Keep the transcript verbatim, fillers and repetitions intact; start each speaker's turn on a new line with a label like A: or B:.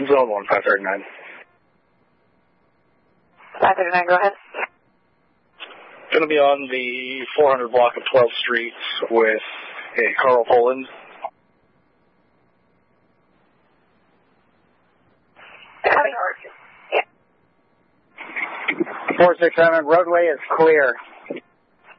A: Zone one, five thirty-nine.
B: five thirty-nine, go ahead.
A: Going to be on the four hundred block of twelfth Street with a Carl Poland.
B: four six seven, roadway is clear.